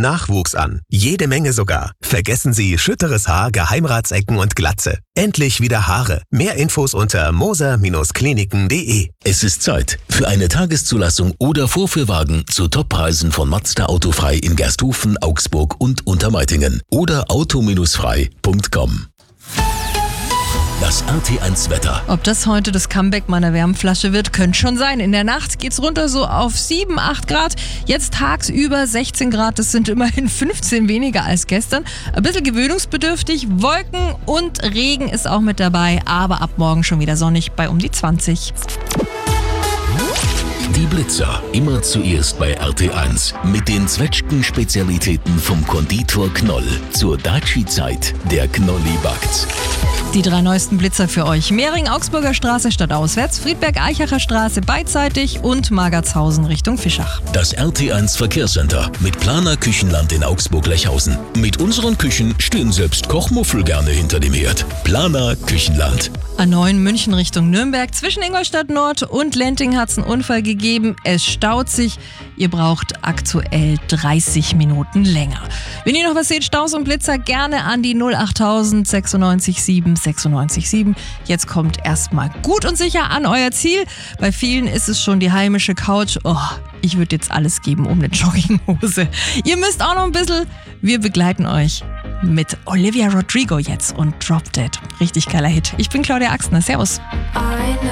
Nachwuchs an. Jede Menge sogar. Vergessen Sie schütteres Haar, Geheimratsecken und Glatze. Endlich wieder Haare. Mehr Infos unter moser-kliniken.de. Es ist Zeit für eine Tageszulassung oder Vorführwagen zu Toppreisen von Mazda Autofrei in Gersthofen, Augsburg und Untermeitingen oder auto-frei.com. Das RT1 Wetter. Ob das heute das Comeback meiner Wärmflasche wird, könnte schon sein. In der Nacht geht's runter so auf 7, 8 Grad. Jetzt tagsüber 16 Grad. Das sind immerhin 15 weniger als gestern. Ein bisschen gewöhnungsbedürftig. Wolken und Regen ist auch mit dabei. Aber ab morgen schon wieder sonnig bei um die 20. Die Blitzer, immer zuerst bei RT1. Mit den Zwetschgen-Spezialitäten vom Konditor Knoll. Zur Daci-Zeit, der Knolli backt. Die 3 neuesten Blitzer für euch. Mehring, Augsburger Straße stadtauswärts, Friedberg-Eichacher Straße beidseitig und Magertshausen Richtung Fischach. Das RT1 Verkehrscenter mit Planer Küchenland in Augsburg-Lechhausen. Mit unseren Küchen stehen selbst Kochmuffel gerne hinter dem Herd. Planer Küchenland. A9 München Richtung Nürnberg. Zwischen Ingolstadt Nord und Lenting hat es einen Unfall gegeben. Es staut sich. Ihr braucht aktuell 30 Minuten länger. Wenn ihr noch was seht, Staus und Blitzer, gerne an die 08000 96 7 96 7. Jetzt kommt erstmal gut und sicher an euer Ziel. Bei vielen ist es schon die heimische Couch. Oh, ich würde jetzt alles geben um eine Jogginghose. Ihr müsst auch noch ein bisschen. Wir begleiten euch mit Olivia Rodrigo jetzt und Drop Dead. Richtig geiler Hit. Ich bin Claudia Axner. Servus.